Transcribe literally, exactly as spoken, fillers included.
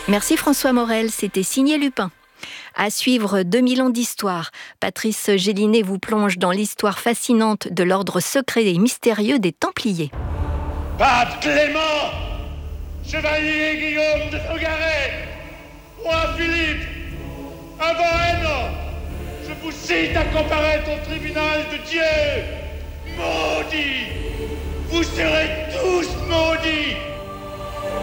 Merci François Morel, c'était signé Lupin. À suivre deux mille ans d'histoire. Patrice Gélinet vous plonge dans l'histoire fascinante de l'ordre secret et mystérieux des Templiers. Pape Clément, chevalier Guillaume de Nogaret, roi Philippe, avant un an, je vous cite à comparaître au tribunal de Dieu. Maudits, vous serez tous maudits.